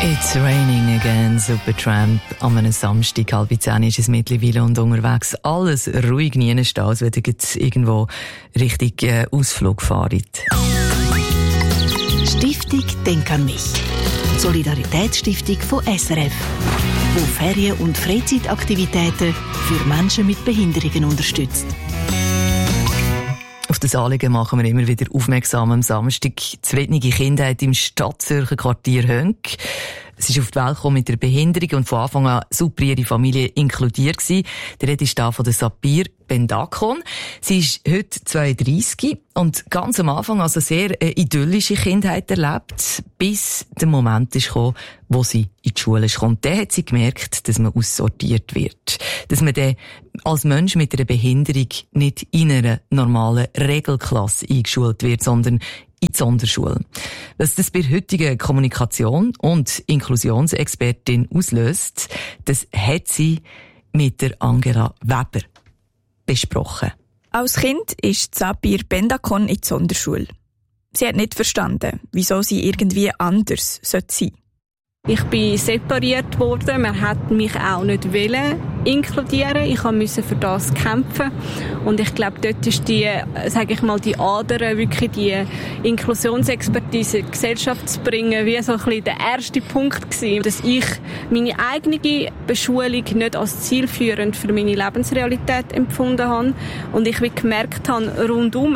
It's raining again, Supertramp. An einem Samstag, 9:30 ist es mittlerweile und unterwegs alles ruhig nie stehen, als wenn ihr jetzt irgendwo richtig Ausflug fahrt. Stiftung Denk an mich. Solidaritätsstiftung von SRF, wo Ferien- und Freizeitaktivitäten für Menschen mit Behinderungen unterstützt. Auf das Anliegen machen wir immer wieder aufmerksam am Samstag. Zufriedene Kindheit im Stadtzürcher Quartier Hönk. Es ist auf die Welt gekommen mit einer Behinderung und von Anfang an super ihre Familie inkludiert gewesen. Die Rede ist da von der Sapir Bendakon. Sie ist heute 32 und ganz am Anfang also sehr idyllische Kindheit erlebt, bis der Moment ist gekommen, wo sie in die Schule kommt. Dann hat sie gemerkt, dass man aussortiert wird. Dass man dann als Mensch mit einer Behinderung nicht in einer normalen Regelklasse eingeschult wird, sondern in die Sonderschule. Was das bei heutigen Kommunikation- und Inklusionsexpertin auslöst, das hat sie mit der Angela Weber besprochen. Als Kind ist Sapir Bendakon in die Sonderschule. Sie hat nicht verstanden, wieso sie irgendwie anders sein sollte. Ich bin separiert worden, man hat mich auch nicht inkludieren. Ich musste für das kämpfen. Und ich glaube, dort ist die Ader, wirklich die Inklusionsexpertise in die Gesellschaft zu bringen, wie so ein bisschen der erste Punkt gewesen, dass ich meine eigene Beschulung nicht als zielführend für meine Lebensrealität empfunden habe. Und ich gemerkt habe, rundum,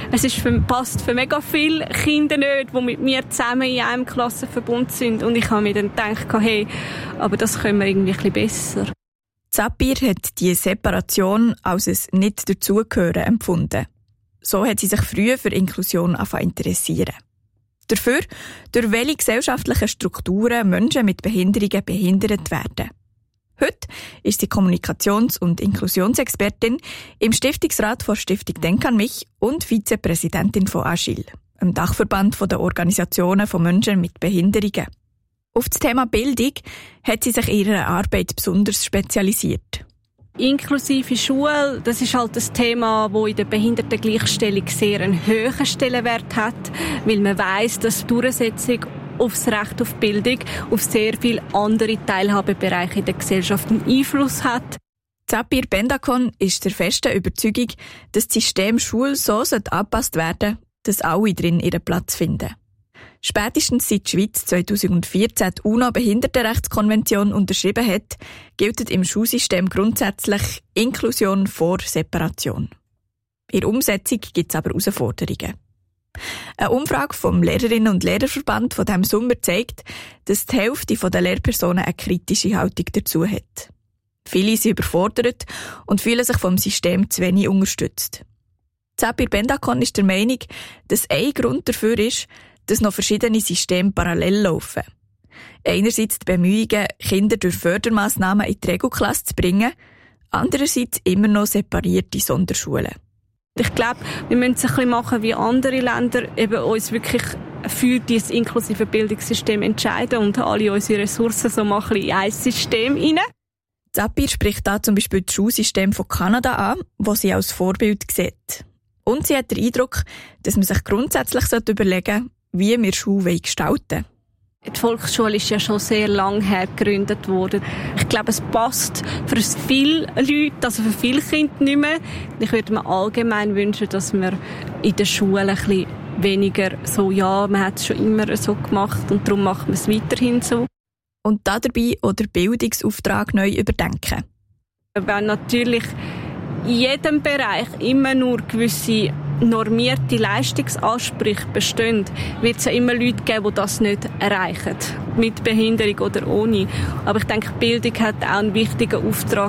passt für mega viele Kinder nicht, die mit mir zusammen in einem Klassenverbund sind. Und ich habe mir dann gedacht, hey, aber das können wir irgendwie ein bisschen besser. Sapir hat die Separation als ein Nicht-Dazugehören empfunden. So hat sie sich früh für Inklusion interessieren. Dafür, durch welche gesellschaftlichen Strukturen Menschen mit Behinderungen behindert werden. Heute ist sie Kommunikations- und Inklusionsexpertin im Stiftungsrat der Stiftung Denk an mich und Vizepräsidentin von Agil, einem Dachverband der Organisationen von Menschen mit Behinderungen. Auf das Thema Bildung hat sie sich in ihrer Arbeit besonders spezialisiert. Inklusive Schule, das ist halt das Thema, das in der Behindertengleichstellung sehr einen hohen Stellenwert hat, weil man weiss, dass die Durchsetzung aufs Recht auf Bildung auf sehr viele andere Teilhabebereiche in der Gesellschaft einen Einfluss hat. Sapir Bendakon ist der festen Überzeugung, dass das System Schule so angepasst werden sollte, dass alle drin ihren Platz finden. Spätestens seit die Schweiz 2014 die UNO-Behindertenrechtskonvention unterschrieben hat, gilt im Schulsystem grundsätzlich Inklusion vor Separation. In der Umsetzung gibt es aber Herausforderungen. Eine Umfrage vom Lehrerinnen- und Lehrerverband von diesem Sommer zeigt, dass die Hälfte der Lehrpersonen eine kritische Haltung dazu hat. Viele sind überfordert und fühlen sich vom System zu wenig unterstützt. Sapir Bendakon ist der Meinung, dass ein Grund dafür ist, dass noch verschiedene Systeme parallel laufen. Einerseits die Bemühungen, Kinder durch Fördermaßnahmen in die Regelklasse zu bringen, andererseits immer noch separierte Sonderschulen. Ich glaube, wir müssen es ein bisschen machen wie andere Länder, eben uns wirklich für dieses inklusive Bildungssystem entscheiden und alle unsere Ressourcen so mal ein bisschen in ein System rein. Sapir spricht da zum Beispiel das Schulsystem von Kanada an, das sie als Vorbild sieht. Und sie hat den Eindruck, dass man sich grundsätzlich überlegen sollte, wie wir Schule gestalten wollen. Die Volksschule ist ja schon sehr lange her gegründet worden. Ich glaube, es passt für viele Leute, also für viele Kinder nicht mehr. Ich würde mir allgemein wünschen, dass wir in der Schule ein bisschen weniger so, ja, man hat es schon immer so gemacht und darum machen wir es weiterhin so. Und dabei auch den Bildungsauftrag neu überdenken. Wenn natürlich in jedem Bereich immer nur gewisse normierte Leistungsansprüche bestehen, wird es ja immer Leute geben, die das nicht erreichen. Mit Behinderung oder ohne. Aber ich denke, Bildung hat auch einen wichtigen Auftrag,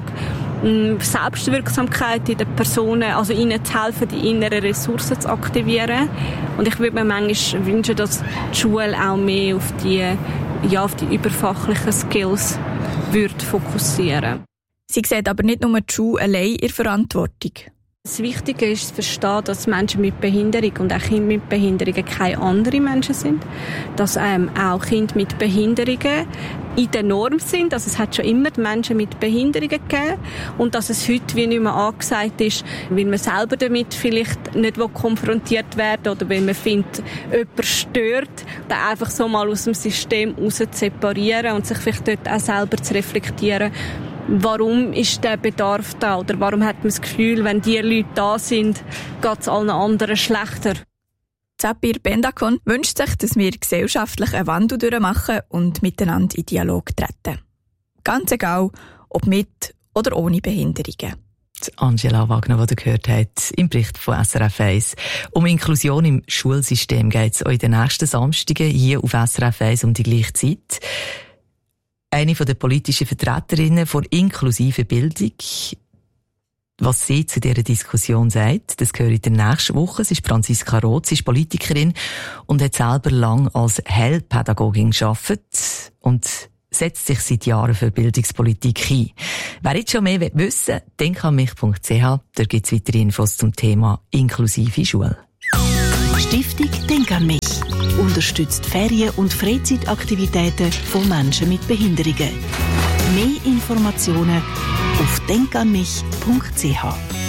Selbstwirksamkeit in den Personen, also ihnen zu helfen, die inneren Ressourcen zu aktivieren. Und ich würde mir manchmal wünschen, dass die Schule auch mehr auf die überfachlichen Skills fokussieren. Sie sieht aber nicht nur die Schule allein in Verantwortung. Das Wichtige ist zu verstehen, dass Menschen mit Behinderung und auch Kinder mit Behinderungen keine anderen Menschen sind. Dass auch Kinder mit Behinderungen in der Norm sind. Also es hat schon immer Menschen mit Behinderungen gegeben und dass es heute wie nicht mehr angesagt ist, weil man selber damit vielleicht nicht konfrontiert werden oder weil man findet, jemand stört, dann einfach so mal aus dem System raus zu separieren und sich vielleicht dort auch selber zu reflektieren. Warum ist der Bedarf da? Oder warum hat man das Gefühl, wenn die Leute da sind, geht es allen anderen schlechter? Sapir Bendakon wünscht sich, dass wir gesellschaftlich einen Wandel durchmachen und miteinander in Dialog treten. Ganz egal, ob mit oder ohne Behinderungen. Angela Wagner, die ihr gehört habt, im Bericht von SRF 1. Um Inklusion im Schulsystem geht es auch in den nächsten Samstagen hier auf SRF 1 um die gleiche Zeit. Eine der politischen Vertreterinnen von inklusiver Bildung. Was sie zu dieser Diskussion sagt, das höre ich in der nächsten Woche. Sie ist Franziska Roth, sie ist Politikerin und hat selber lang als Heilpädagogin gearbeitet und setzt sich seit Jahren für Bildungspolitik ein. Wer jetzt schon mehr wissen will, denkanmich.ch, da gibt es weitere Infos zum Thema inklusive Schule. Stiftung Denk an mich unterstützt Ferien- und Freizeitaktivitäten von Menschen mit Behinderungen. Mehr Informationen auf denkanmich.ch.